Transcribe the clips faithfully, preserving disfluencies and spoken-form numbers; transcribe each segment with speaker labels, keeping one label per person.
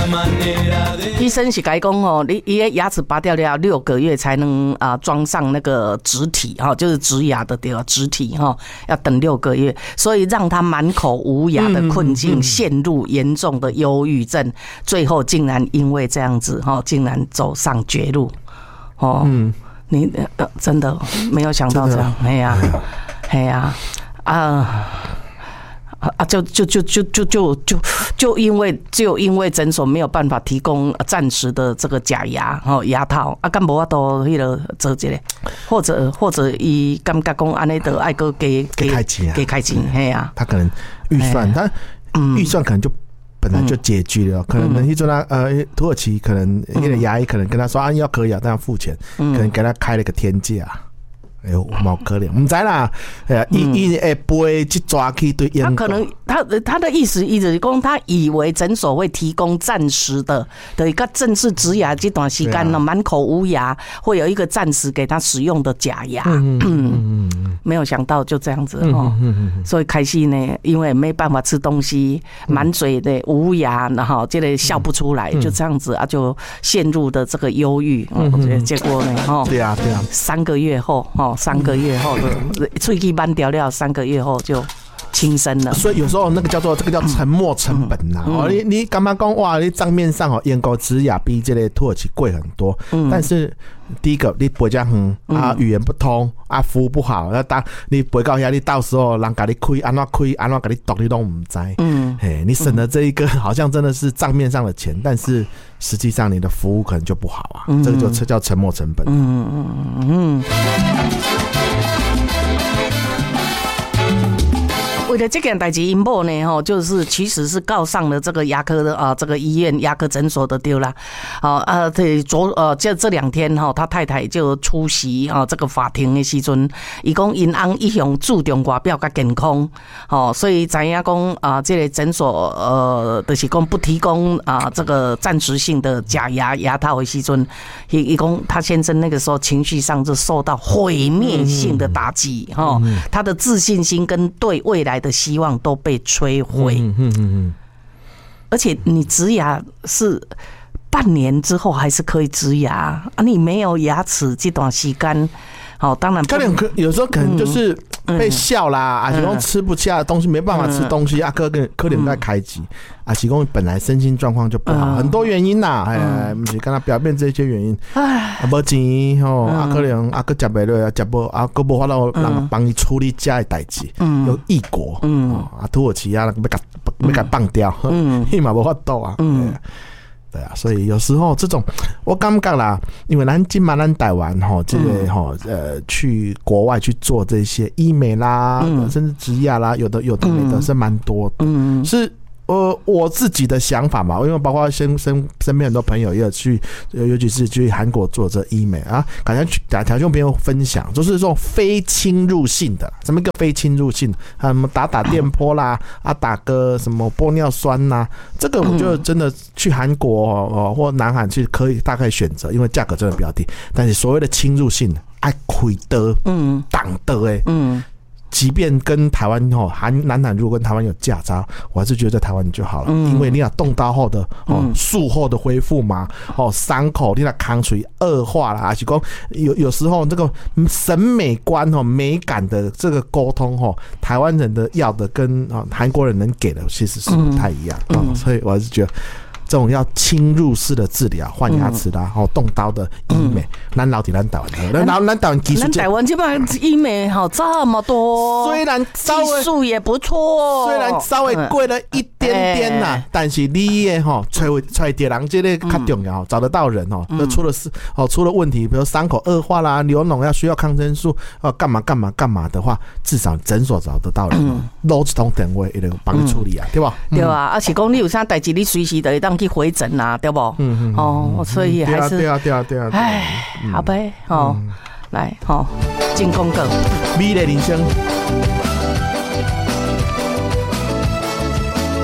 Speaker 1: 医生是该讲哦，你你的牙齿拔掉了六个月才能啊装上那个植体哈，就是植牙的对吧？植体哈，要等六个月，所以让他满口无牙的困境，陷入严重的忧郁症，最后竟然因为这样子哈，竟然走上绝路哦。嗯，你呃真的没有想到这样，哎呀，哎呀啊。啊，就就就就就就就就因为就因为诊所没有办法提供暂时的这个假牙哦牙套啊，干无法度迄个做这个，或者或者伊感觉讲安尼得爱个给给
Speaker 2: 开钱，
Speaker 1: 给开钱，嘿啊，
Speaker 2: 他可能预算，他预算可能就本来就拮据了，可能迄阵啊呃土耳其可能那个牙医可能跟他说啊要可以啊，但要付钱，可能给他开了个天价。哎呦，毛可怜，唔知啦。哎，伊伊会背去抓去对员工。
Speaker 1: 他可能他他的意思意思是讲，他以为诊所会提供暂时的的一个正式植牙这段时间呢，满口无牙，会有一个暂时给他使用的假牙。嗯嗯嗯，没有想到就这样子哦。所以开始呢，因为没办法吃东西，满嘴的无牙，然后这个笑不出来，就这样子啊，就陷入的这个忧郁。嗯，结果呢，哈，对啊对啊，三个月后哈。三个月后的喙齿慢掉了，三个月后就轻生了。
Speaker 2: 所以有时候那个叫做这个叫沉没成本呐、啊。嗯嗯、你你干嘛讲哇？你账面上哦，眼沟植牙比这类土耳其贵很多，嗯、但是第一个你不讲很啊，语言不通啊，服务不好，那当你不到遐，你到时候人家你开安怎开安怎给你读你都唔知。嗯，嘿，你省了这一个好像真的是账面上的钱，但是实际上你的服务可能就不好啊，嗯、这个就叫沉没成本。嗯嗯嗯嗯。
Speaker 1: 为了这件代志，因某呢，吼，就是其实是告上了这个牙科的啊，这个医院牙科诊所的丢啦。好啊，这昨呃这这两天哈，他太太就出席啊这个法庭的时阵，伊讲因翁一向注重外表甲健康，哦，所以知影讲啊，这个诊所呃，就是讲不提供啊这个暂时性的假牙牙套的时阵，伊伊讲他先生那个时候情绪上就受到毁灭性的打击，哈，他的自信心跟对未来的希望都被摧毁，嗯嗯嗯，而且你植牙是半年之后还是可以植牙啊，你没有牙齿这段时间，好，当然
Speaker 2: 可能有时候可能就是被笑啦，啊，是讲吃不下的东西，没办法吃东西啊，可能可能在开机啊，是讲本来身心状况就不好，很多原因啦，哎，不是跟他表面这些原因，啊，没钱吼，啊，可能啊，个食不落，食不啊，个无法度人帮你处理家的代志，有异国，嗯，啊，土耳其啊，要甲要甲放掉，嗯，伊嘛无法度啊，嗯。对啊，所以有时候这种我感觉啦，因为咱今嘛咱台湾吼，这个吼呃去国外去做这些医美啦，嗯、甚至植牙啦，有的有的没的是蛮多的，嗯、是。呃，我自己的想法嘛，因为包括身身身边很多朋友也有去，尤其是去韩国做这医美啊，感觉去打条件朋友分享，就是这种非侵入性的，什么一个非侵入性的，啊，什么打打电波啦，啊，打个什么玻尿酸呐，这个我觉得真的去韩国哦或南韩去可以大概选择，因为价格真的比较低，但是所谓的侵入性的，爱亏的，嗯，挡的哎，嗯。即便跟台湾吼韩南韩如果跟台湾有价差，我还是觉得在台湾就好了，嗯、因为你要动刀后的哦术后的恢复嘛，哦伤口你那康属于恶化啦，还是讲有有时候这个审美观哦美感的这个沟通哦，台湾人的要的跟韩国人能给的其实是不太一样，嗯哦、所以我还是觉得。这种要侵入式的治疗，换牙齿啦，然后动刀的医美，咱老底咱台湾，咱老咱台湾技术，
Speaker 1: 咱台湾这边医美好这么多，
Speaker 2: 虽然
Speaker 1: 技术也不错，
Speaker 2: 虽然稍微贵了一点点啦，但是你也哈找找对人这个较重要，找得到人哦，那出了事哦出了问题，比如伤口恶化啦、流脓要需要抗生素哦，干嘛干嘛干嘛的话，至少诊所找得到人，攞一通电话一定帮你处理啊，对吧？
Speaker 1: 对啊，而且讲你有啥代志，你随时都会当去回诊啊，对不？嗯嗯。哦，所以还是
Speaker 2: 对啊对啊对啊。
Speaker 1: 哎，好呗，哦，来，好，进广告。
Speaker 2: 美丽人生。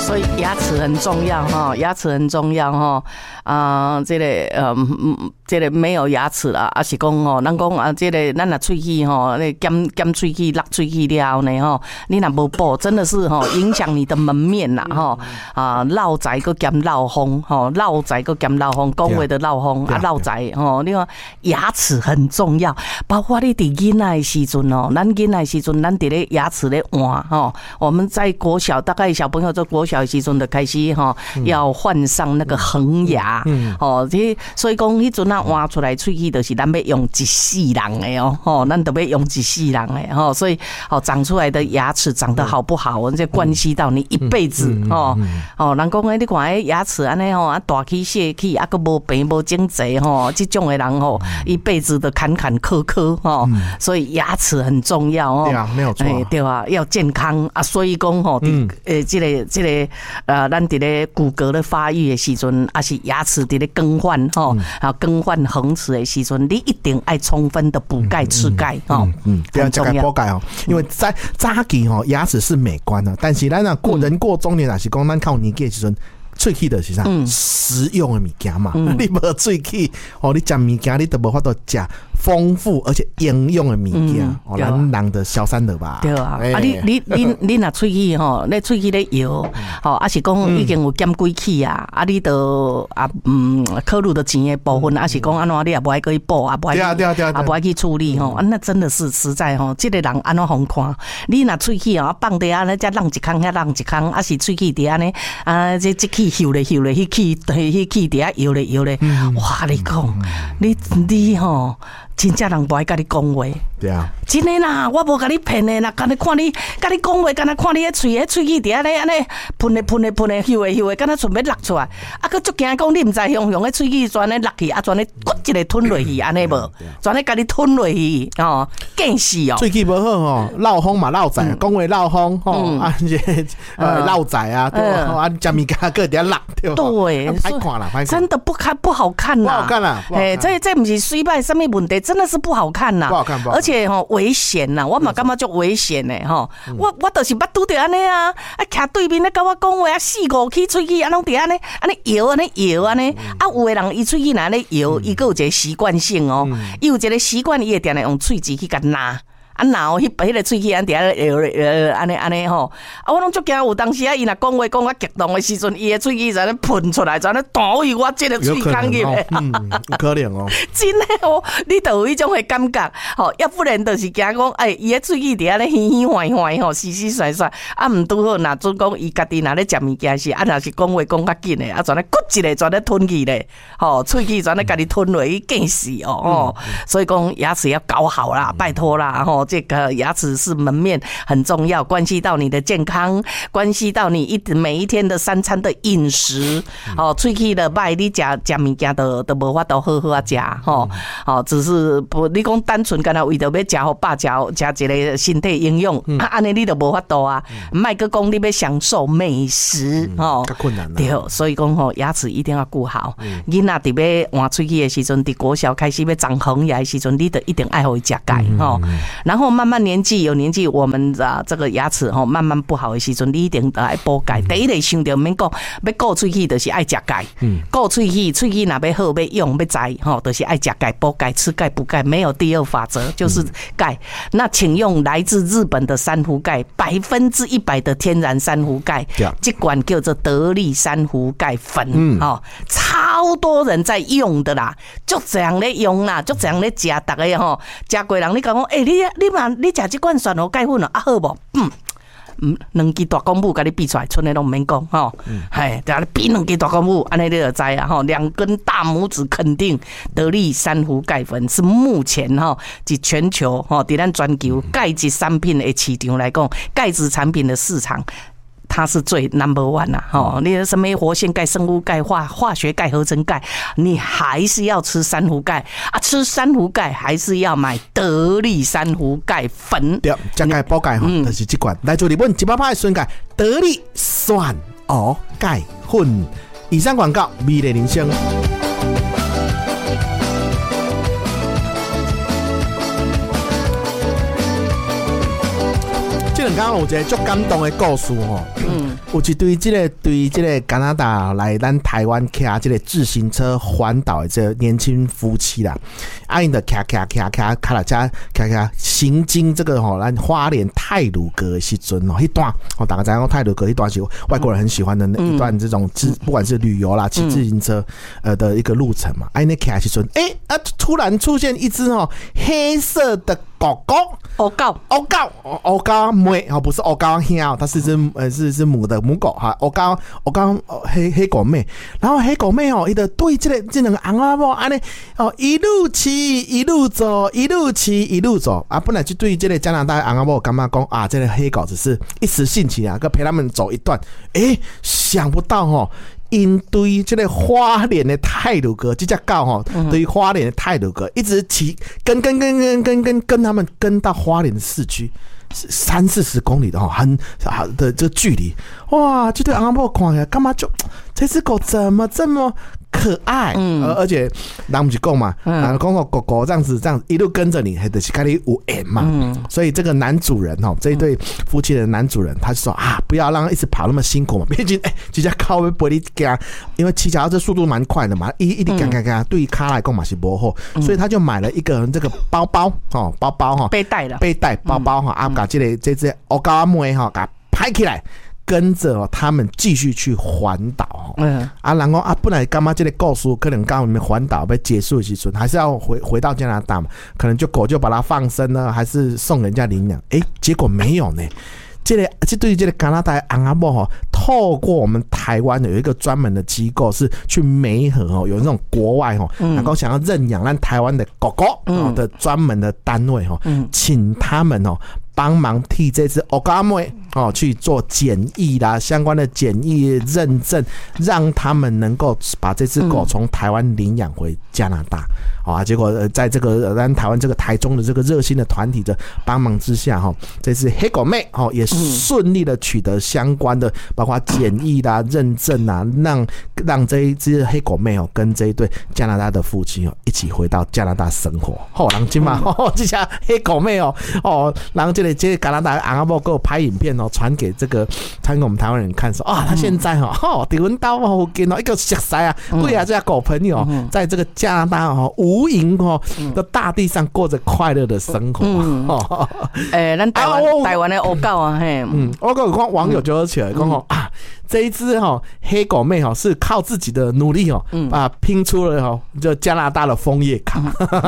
Speaker 1: 所以牙齿很重要哈，牙齿很重要哈。啊、呃，这个呃，这个没有牙齿啦，啊是讲吼，咱讲啊，这个咱若喙齿吼，那减减喙齿、落喙齿了后呢吼，你若无补，真的是吼影响你的门面啦吼。啊，落财个减落风吼，落财个减落风，讲话的落风啊，落财吼。你看牙齿很重要，包括你伫囡仔的时阵哦，咱囡仔的时阵，咱伫咧牙齿咧换吼。我们在国小，大概小朋友在国小的时阵就开始吼，要换上那个恒牙。嗯，哦，这所以讲，迄阵啊换出来喙齿，就是咱要用一世人的哦，吼，咱都要用一世人的吼，所以哦，长出来的牙齿长得好不好，这关系到你一辈子哦。哦，人讲诶，你看诶牙齿安尼吼，啊大起小起，啊个无平无整齐吼，这种的人吼，一辈子的坎坎坷坷吼，所以牙齿很重要哦。
Speaker 2: 对啊，没有错，
Speaker 1: 对啊，要健康啊，所以讲吼，诶，这个这个呃，咱伫咧骨骼的发育的时阵，啊是牙齿伫咧更换吼，啊更换恒齿的时阵，你一定爱充分的补钙吃钙吼，
Speaker 2: 嗯，不要加钙补钙哦，因为在早期吼牙齿是美观的，但是咱啊过人过中年也是讲咱靠年纪的时阵。喙齿就是啥？实用的物件嘛，嗯、你无喙齿，哦，你食物件你都无法度食丰富而且营养的物件，嗯、哦，咱人的消散了吧？
Speaker 1: 对啊，欸、啊你你你你若喙齿吼，你喙齿咧摇，吼，啊是讲已经有减几期啊，啊你都啊嗯考虑到钱的部分，啊是讲安怎你也无爱去补，啊无爱啊无爱去处理吼，啊那真的是实在吼，这个人安怎好看？你若喙齿啊放伫啊，那才浪一空，遐浪一空，啊是喙齿伫安尼啊，这这气。摇咧摇咧，迄气迄气底下摇咧摇咧，哇！你讲，你你吼，真正人不爱甲你讲话。
Speaker 2: 对啊，
Speaker 1: 真诶啦，我无甲你骗诶啦，干你看你，甲你讲话，干那看你迄喙，迄喙齿底下咧安尼喷咧喷咧喷咧，咻诶咻诶，干那准备落出来，啊，佮足惊讲你毋知雄雄迄喙齿全咧落去，啊，全咧骨一个吞落去，安尼无，全咧甲你吞落去，哦，惊死哦！
Speaker 2: 喙齿无好吼，落风嘛落财，讲话落风吼，啊，这呃落财啊，对吧？啊，食物件个底下落对，
Speaker 1: 对，
Speaker 2: 歹看啦，
Speaker 1: 真的不看不好看啦，
Speaker 2: 不好看啦，
Speaker 1: 哎，这这不是水败什么问题，真的是不好看啦，
Speaker 2: 不好看，不好看，
Speaker 1: 而且吼危险呐，我嘛感觉就危险呢吼，我我就是捌拄着安尼啊，啊，徛对面咧甲我讲话啊，四五起喙齿啊，拢伫安尼安尼摇安尼摇安尼，啊，有的人伊喙齿若安尼摇，伊个有一个习惯性哦，伊有一个习惯，伊会定定用喙齿去甲拿。啊，哪有迄迄个喙齿安伫遐摇咧，安尼安尼吼，啊，我拢足惊有当时啊，伊若讲话讲啊激动的时阵，伊的喙齿在咧喷出来，在咧弹去我这个喙孔入的，
Speaker 2: 嗯，有可能哦，
Speaker 1: 真的哦，你都有迄种的感觉，吼，要不然就是惊讲，哎，伊的喙齿伫遐咧嘻嘻坏坏吼，死死甩甩，啊，毋拄好，若准讲伊家己若咧食物件是，啊，若是讲话讲较紧的，啊，全咧骨一个全咧吞去咧，吼，喙齿全咧家己吞落去，惊死哦，哦，所以讲牙齿要搞好啦，拜托啦，吼。这个牙齿是门面很重要，关系到你的健康，关系到你一每一天的三餐的饮食。哦，喙齿的歹，你食食物件都都无法度好好啊食吼。哦，只是不，你讲单纯干那为着要食好饱，食食一个身体营养，啊，安尼你都无法度啊。莫个讲你要享受美食，哦，
Speaker 2: 较困难啦。
Speaker 1: 对，所以讲吼，牙齿一定要顾好。囡仔伫要换喙齿的时阵，伫国小开始要长恒牙的时阵，你都一定爱互伊食钙吼。然后慢慢年纪有年纪，我们啊这个牙齿吼慢慢不好的时阵，你一定得爱补钙。第一个想到免讲，要顾喙齿就是爱食钙。顾喙齿，喙齿若要好要用要栽吼，就是爱食钙补钙，吃钙补钙，没有第二法则，就是钙。那请用来自日本的珊瑚钙，百分之一百的天然珊瑚钙，这款叫做得力珊瑚钙粉，哦，超多人在用的啦，就这样咧用啦，就这样咧食，大家吼食过人你讲讲，哎、欸、你你嘛你食这罐珊瑚钙粉啊好无？嗯。嗯，两支大公母甲你比出来，剩的拢唔免讲吼，嘿，甲你比两支大公母，安尼你就知啊吼，两根大拇指肯定得力珊瑚钙粉是目前吼，在全球吼，伫咱全球钙质产品的市场来讲，钙质产品的市场。它是最 number one 呐、啊，哦，你什么活性钙、生物钙、化化学钙、合成钙，你还是要吃珊瑚钙啊！吃珊瑚钙还是要买得力珊瑚钙粉。
Speaker 2: 对，加钙补钙吼，就是这款。来自日本一百趴的纯钙得力蒜蚵钙粉。以上广告，美丽人生。这两天有一个足感动的故事吼，嗯， 有一对这个对这个加拿大来咱台湾骑这个自行车环岛的这个年轻夫妻啦，啊，因的骑骑骑骑骑了家骑骑行经这个吼，咱花莲太鲁阁的时阵哦，一段哦，大家知道太鲁阁一段是外国人很喜欢的那一段这种自、嗯、不管是旅游啦、骑自行车呃的一个路程嘛，啊，那骑的时阵，哎、欸、啊，突然出现一只哦黑色的狗狗，
Speaker 1: 欧告
Speaker 2: 欧告欧告妹哦，不是欧告兄，它是只呃是是母的母狗哈，欧告欧告黑黑狗妹，然后黑狗妹哦，伊就对这个这两个昂啊某安尼哦，一路骑一路走，一路骑一路走啊，本来就对这个加拿大昂啊某干嘛讲啊，这个黑狗只是一时兴起啊，跟陪他们走一段，哎、欸，想不到哦。因对这个花莲的太鲁阁这只狗吼，对于花莲的太鲁阁一直骑跟跟跟跟跟跟跟他们跟到花莲的市区三四十公里的哈，很好的这个距离，哇！这对阿伯看起来干嘛就这只狗怎么这么可爱？嗯，而且人不是讲嘛，啊，讲狗狗狗这样子这样子一路跟着你，还得是跟你有缘嘛。嗯，所以这个男主人哈，这一对夫妻的男主人，他就说啊，不要让他一直跑那么辛苦嘛，毕竟哎，这只狗会不会给因为骑脚踏车速度蛮快的嘛，一一直干干干，对于卡来讲嘛是不好，所以他就买了一个这个包包哦，包包哈，
Speaker 1: 背带的
Speaker 2: 背带包包哈，啊，把这个这只欧高阿妹哈，给它拍起来。跟着他们继续去环岛，嗯，啊，然后啊，本来干嘛这个故事可能刚我们环岛被结束的时候，还是要回回到加拿大嘛，可能就狗就把它放生了，还是送人家领养，哎、欸，结果没有呢。这个这对于这个加拿大的昂阿伯哈，透过我们台湾有一个专门的机构是去媒合哦，有那种国外哦，能够想要认养让台湾的狗狗哦的专门的单位哦，请他们哦。帮忙替这只欧嘎妹哦去做检疫啦，相关的检疫认证，让他们能够把这只狗从台湾领养回加拿大。好、嗯、啊，结果在这个咱台湾这个台中的这个热心的团体的帮忙之下，哈，这只黑狗妹哦也顺利的取得相关的包括检疫啦、认证啊，让让这一只黑狗妹哦跟这一对加拿大的夫妻哦一起回到加拿大生活。好，人今嘛，哦，这下黑狗妹哦哦，然后这里。这加拿大阿伯给我拍影片哦，传给这个传给我们台湾人看，说啊，他现在哈哦，伫阮兜附近哦，一个熟悉啊，贵啊，这家狗朋友，在这个加拿大哦无垠哦的大地上过着快乐的生活。哦，
Speaker 1: 诶，咱台湾台湾的欧狗啊，嘿，嗯，
Speaker 2: 我讲看网友就说起来讲哦啊，这一只哈黑狗妹哈是靠自己的努力哦，啊拼出了哈就加拿大的枫叶卡，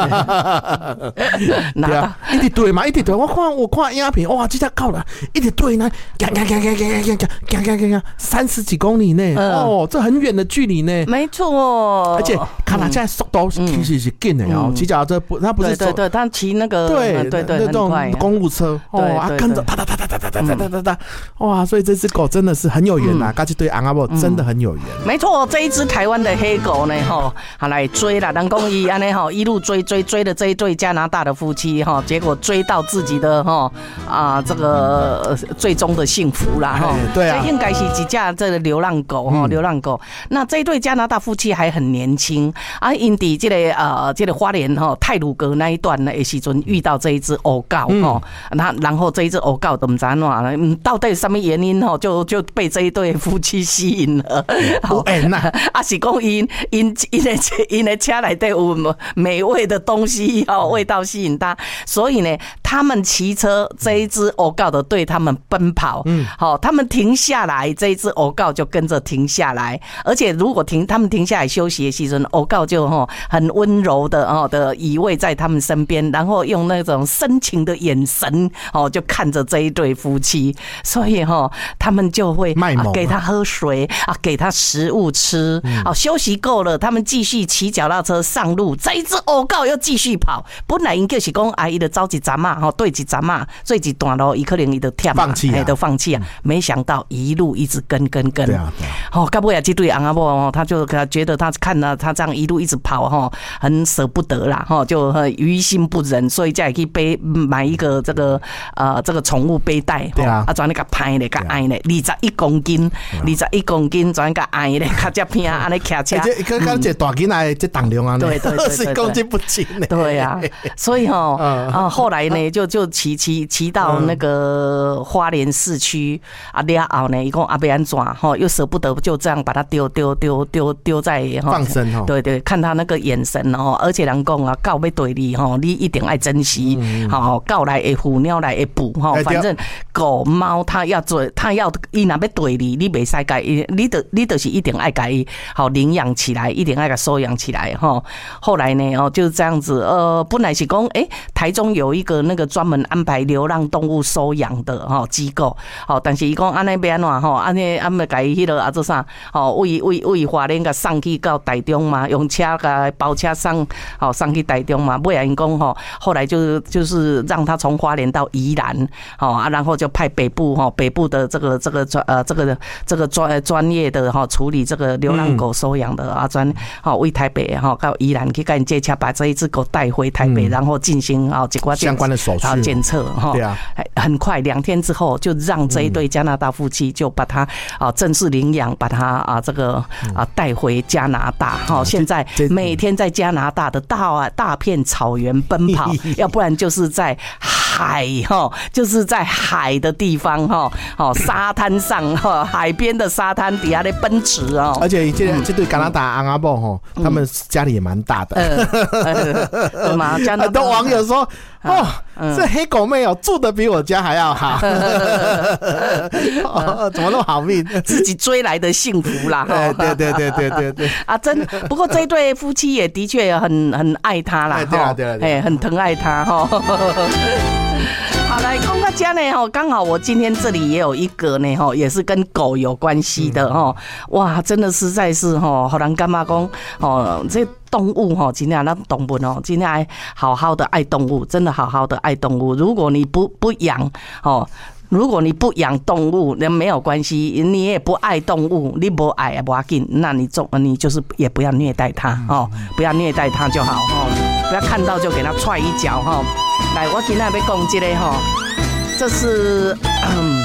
Speaker 2: 对啊，一直对嘛，一直对，我看我看。影片哇，这下够了，一直对呢，干干干干干干干干干干，三十几公里内、嗯、哦，这很远的距离呢。
Speaker 1: 没错，
Speaker 2: 而且看他现在速度其实是紧的哦，骑脚踏车不，他不是
Speaker 1: 对对对，他骑那个
Speaker 2: 对
Speaker 1: 对对
Speaker 2: 那种公路车哦，啊跟着哒哒哒哒哒哒哒哒哒哒，哇，所以这只狗真的是很有缘呐，跟这对昂阿伯真的很有缘。
Speaker 1: 没错，这一只台湾的黑狗呢，哈，还来追了，人讲伊安尼哈，一路追追追的这一对加拿大的夫妻哈，结果追到自己的哈。啊，这个最终的幸福啦，哈，
Speaker 2: 对啊，
Speaker 1: 这应该是几架这个流浪狗哈，流浪狗。那这一对加拿大夫妻还很年轻啊，因伫这个呃这个花莲哈太鲁阁那一段呢，的时阵遇到这一只欧狗哈，那然后这一只欧狗都不知道哪，嗯，到底什么原因哈，就就被这一对夫妻吸引了。
Speaker 2: 好缘啊，
Speaker 1: 啊是讲因因因的因的车内底有美味的东西哦，味道吸引他，所以呢，他们骑车。这一只欧告的对他们奔跑，嗯，好，他们停下来，这一只欧告就跟着停下来，而且如果停，他们停下来休息的时候，欧告就哈很温柔的哦的依偎在他们身边，然后用那种深情的眼神哦就看着这一对夫妻，所以哈他们就会啊给他喝水啊，给他食物吃，好休息够了，他们继续骑脚踏车上路，这一只欧告又继续跑，本来因就是讲阿姨的着急站嘛，哈对一站嘛。最一段路，伊可能伊就跳
Speaker 2: 放弃啊，
Speaker 1: 都放弃啊。没想到一路一直跟跟跟，
Speaker 2: 对啊，对啊。
Speaker 1: 哦，到尾啊，这对昂阿伯哦，他就他觉得他看了他这样一路一直跑哈，很舍不得啦哈，就于心不忍，所以才去背买一个这个呃这个宠物背带，
Speaker 2: 对啊，
Speaker 1: 啊，专那个拍嘞，个爱嘞，二十一公斤， 二十一公斤，转个矮咧，较只偏安尼骑车。
Speaker 2: 这个刚这大斤来这重量啊，
Speaker 1: 对对对，
Speaker 2: 二十公斤不轻呢。
Speaker 1: 对呀，所以哈啊，后来呢就就骑骑骑到那个花莲市区啊，了后呢，伊讲啊要安怎哈，又舍不得就这样把它丢丢丢丢丢在
Speaker 2: 放生哈。
Speaker 1: 对对，看他那个眼神哦，而且人讲啊，狗要对你吼，你一定爱珍惜。好，狗来会虎，鸟来会捕哈，反正狗猫它要做，它要伊若要对你，你袂使改，你得你得是一定爱改好领养起来，一定爱给收养起来哈。后来呢哦就是这样子，呃，本来是讲诶，台中有一个那个专门安排流浪动物收养的哈机构，好，但是伊讲安尼要安怎吼，安尼安尼改迄个啊做啥？哦，为为为花莲甲送去到台中嘛，用车甲包车送，好送去台中嘛。不然因讲吼，后来就是就是让他从花莲到宜兰，好啊，然后就派北部哈北部的这个这个专呃这个这个专专业的哈处理这个流浪狗收养的啊专好为台北哈到宜兰去跟接洽，把这一只狗带回台北，然后进行啊几挂
Speaker 2: 相关的手续
Speaker 1: 检测哈。对啊，很快两天之后就让这一对加拿大夫妻就把他啊正式领养，把他啊这个啊带回加拿大哈。现在每天在加拿大的大大片草原奔跑，要不然就是在海哈，就是在海的地方哈，哦沙滩上哈，海边的沙滩底下的奔驰哦。
Speaker 2: 而且这这对加拿大昂阿伯哈，他们家里也蛮大的。
Speaker 1: 对吗？加拿大
Speaker 2: 很多网友说哦，这黑狗妹哦住的比我家还要好，怎么那么好命？
Speaker 1: 自己追来的幸福啦！
Speaker 2: 对对对对对对
Speaker 1: 啊，真不过这一对夫妻也的确很很爱他啦，
Speaker 2: 对啊对啊，
Speaker 1: 哎，很疼爱他哈。好，来讲到这呢哈，刚好我今天这里也有一个呢哈，也是跟狗有关系的哈。哇，真的实在是哈，好人干妈讲哦，这动物哈，今天那动物哦，今天还好好的爱动物，真的好好的爱动物。如果你不不养哦。如果你不养动物，那没有关系，你也不爱动物，你不爱也不要紧，那你总你就是也不要虐待它哦，不要虐待它就好哦，不要看到就给它踹一脚哈。来，我今天要讲这个哈，这是嗯，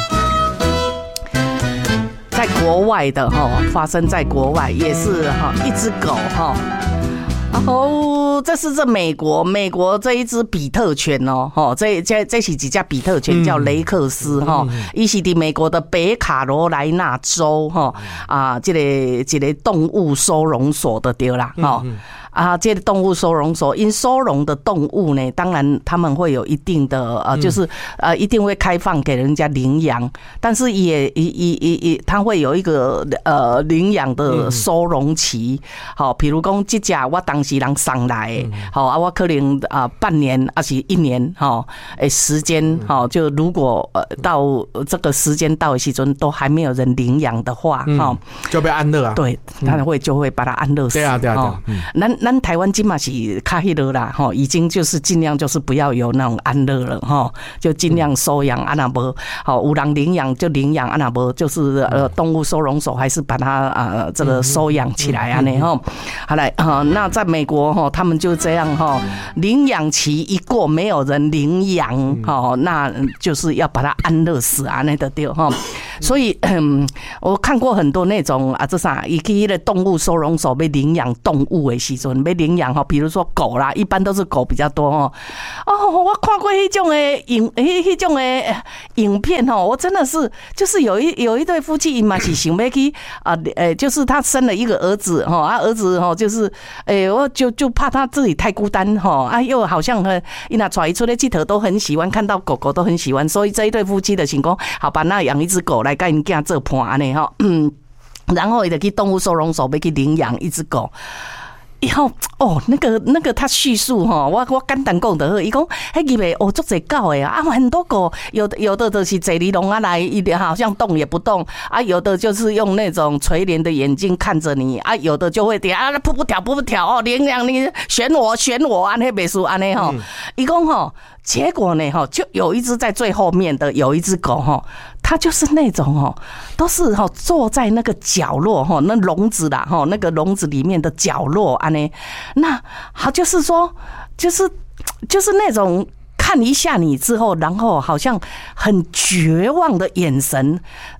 Speaker 1: 在国外的哈，发生在国外也是哈，一只狗哈。然后这是这美国，美国这一只比特犬哦，吼，这这这是几家比特犬叫雷克斯哈，伊是伫美国的北卡罗来纳州哈啊，这个这个动物收容所的对啦哈。啊，这个动物收容所，因收容的动物呢，当然他们会有一定的呃，就是呃，一定会开放给人家领养，但是也也也也，它会有一个呃领养的收容期。好，比如讲，这家我当时人送来，好啊，我可能啊半年还是一年哈，诶时间哈，就如果呃到这个时间到的时阵都还没有人领养的话，哈，
Speaker 2: 就被安乐啊。
Speaker 1: 对，他会就会把它安乐死。
Speaker 2: 对啊，对啊，对啊。
Speaker 1: 咱咱台湾今嘛是较迄落啦，吼，已经就是尽量就是不要有那种安乐了，吼，就尽量收养，啊那无，好有人领养就领养，啊那无就是呃动物收容所还是把它呃这个收养起来啊呢，吼，好来啊，那在美国哈，他们就这样哈，领养期一过没有人领养，哈，那就是要把它安乐死啊那的对哈，所以嗯，我看过很多那种啊这啥，伊去迄个动物收容所被领养动物的时阵。被领养哈，比如说狗啦，一般都是狗比较多哦。哦，我看过那种的影，那种的影片哦，我真的是就是有一有一对夫妻，嘛是想要去啊，呃，就是他生了一个儿子哈，啊儿子哈就是，诶，我就就怕他自己太孤单哈，啊又好像呃，伊那带出来佚佗都很喜欢，看到狗狗都很喜欢，所以这一对夫妻的情况，好吧，那养一只狗来跟人家做伴安尼哈，嗯，然后伊就去动物收容所要去领养一只狗。以后哦，那个那个他叙述哈，我我简单讲的，伊讲迄入面哦，足侪狗的啊，很多狗，有的有的就是坐你笼啊来，一点好像动也不动啊，有的就是用那种垂帘的眼睛看着你啊，有的就会点啊，扑扑跳扑扑跳哦，领养你选我选我安尼袂输安尼吼，伊讲吼。结果呢，哈，就有一只在最后面的，有一只狗哈，它就是那种哈，都是哈坐在那个角落哈，那笼子啦哈，那个笼子里面的角落啊呢，那好就是说，就是就是那种看一下你之后，然后好像很绝望的眼神。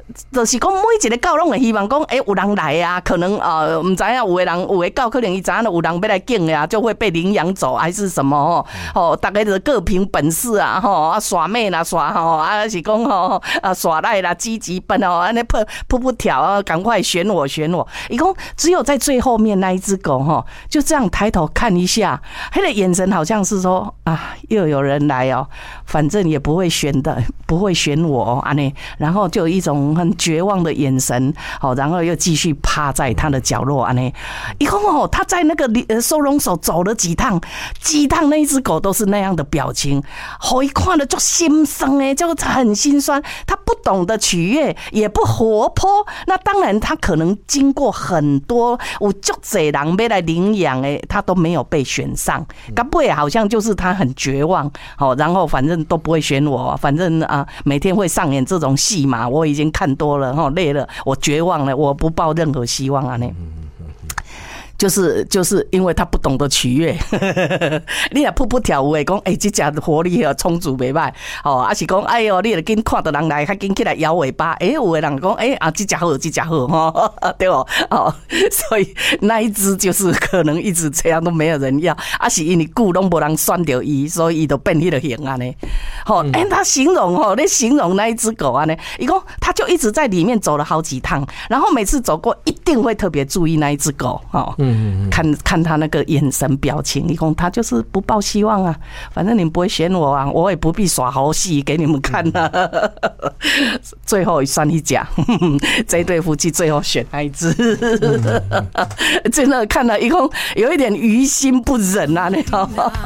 Speaker 1: 就是讲每一个狗拢会希望讲，哎、欸，有人来啊，可能呃，唔知影有的人有的狗可能伊知影有人要来敬的啊，就会被领养走，还是什么哦？哦，大家就各凭本事啊，吼啊耍妹啦耍吼啊是讲吼啊耍赖啦积极奔哦，安尼扑扑扑跳啊，赶快选我选我。伊讲只有在最后面那一只狗吼，就这样抬头看一下，他的眼神好像是说啊，又有人来哦，反正也不会选的，不会选我安尼，然后就有一种很绝望的眼神，好，然后又继续趴在他的角落安尼。伊讲哦，他在那个收容所走了几趟，几趟那一只狗都是那样的表情，好一看了就心酸哎，就很心酸。他不懂得取悦，也不活泼，那当然他可能经过很多有足侪人要来领养哎，他都没有被选上。到尾好像就是他很绝望，好，然后反正都不会选我，反正啊每天会上演这种戏嘛，我已经看多了，哈，累了，我绝望了，我不抱任何希望啊呢。就是就是因为他不懂得取悦，你若扑扑跳有诶讲，诶、欸，这只活力哦充足袂歹，哦，还是讲，哎哟，你著紧看到人来，较紧起来摇尾巴，诶、欸，有诶人讲，诶、欸、啊，这只好，这只好，吼，对哦，哦，所以那一只就是可能一直这样都没有人要，啊，是因为久拢无人选到伊，所以伊就变迄个形安尼，吼，哎、欸，他形容吼，你形容那一只狗安尼，伊讲他就一直在里面走了好几趟，然后每次走过一定会特别注意那一只狗，哦。看看他那个眼神表情，一共他就是不抱希望啊，反正你们不会选我啊，我也不必耍猴戏给你们看啊。最后算一家，这一对夫妻最后选那一只，真的看了一共有一点于心不忍啊，你知道吗？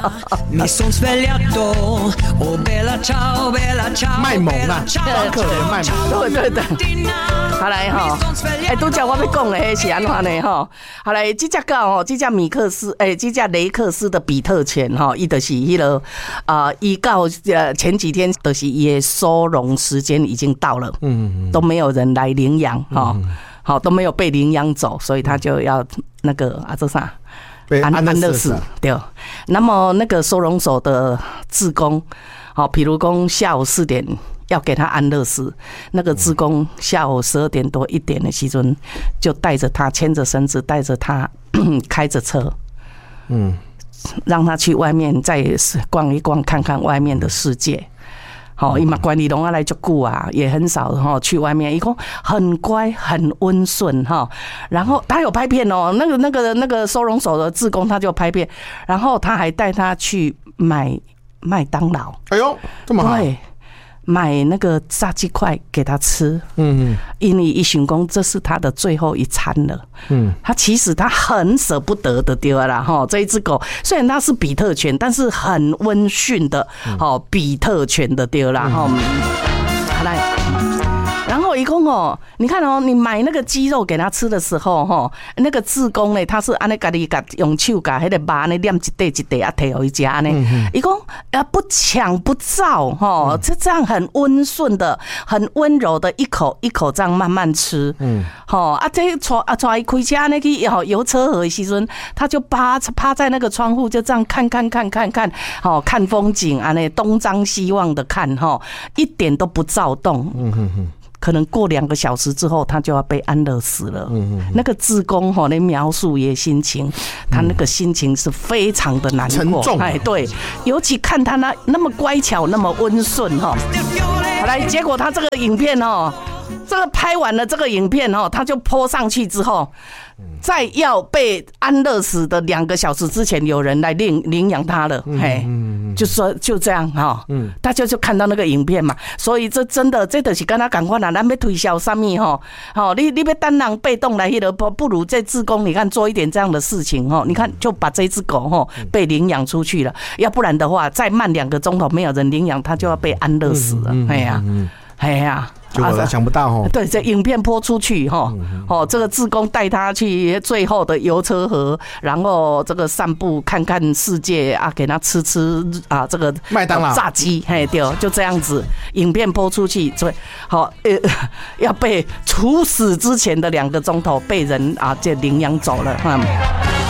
Speaker 2: 卖萌啊，可怜卖萌，
Speaker 1: 对对对。好来哈，哎，都叫我要讲的迄是安怎呢哈？好来，这只狗哦，这只米克斯，哎，这只雷克斯的比特犬哈，伊就是迄个啊，伊到呃前几天就是伊的收容时间已经到了，嗯，都没有人来领养哈，好都没有被领养走，所以他就要那个啊这啥？安安乐死对。那么那个收容所的志工，好，比如讲下午四点。要给他安乐死，那个志工下午十二点多一点的时阵，就带着他牵着绳子，带着他开着车，嗯，让他去外面再逛一逛，看看外面的世界。好，伊嘛管理拢啊来足久啊，也很少哈去外面。伊讲很乖，很温顺哈。然后他有拍片哦，那个那个那个收容所的志工他就拍片，然后他还带他去买麦当劳。
Speaker 2: 哎呦，这么好。
Speaker 1: 对。买那个炸鸡块给他吃，嗯，因为一想讲这是他的最后一餐了，嗯，他其实他很舍不得的对啦哈，这一只狗虽然它是比特犬，但是很温驯的，哦，比特犬的对啦哈，好来。然后一共哦，你看哦，你买那个鸡肉给他吃的时候，哈，那个志工呢，他是安尼家己甲用手甲迄个肉呢念一块一块啊，摕互伊食呢。一共啊不抢不造哈，这这样很温顺的、很温柔的，一口一口这样慢慢吃。嗯，好啊，这带啊带伊开车那个哦游车河的时阵，他就趴趴在那个窗户，就这样看看看看看，好看风景啊，那东张西望的看哈，一点都不躁动。嗯哼哼。可能过两个小时之后，他就要被安乐死了。嗯嗯，那个志工哈，那描述也心情，他那个心情是非常的难过，
Speaker 2: 沉重。
Speaker 1: 哎，对，尤其看他那那么乖巧，那么温顺哈。好来，结果他这个影片哦，这个拍完了这个影片哦，他就po上去之后，在要被安乐死的两个小时之前，有人来领领养他了。嘿，就说就这样哈，大家就看到那个影片嘛，所以这真的这就是跟他赶快啦，咱要推销什么哈？好，你你要单人被动来，那个不如这志工，你看做一点这样的事情哈，你看就把这只狗哈被领养出去了，要不然的话，再慢两个钟头没有人领养，它就要被安乐死了。哎呀，哎呀。
Speaker 2: 结果他想不到哦，
Speaker 1: 对，这影片播出去哈，哦，这个志工带他去最后的游车河，然后这个散步看看世界啊，给他吃吃啊，这个
Speaker 2: 麦当劳
Speaker 1: 炸鸡，嘿，对，就这样子，影片播出去，所以好呃要被处死之前的两个钟头被人啊这领养走了，嗯。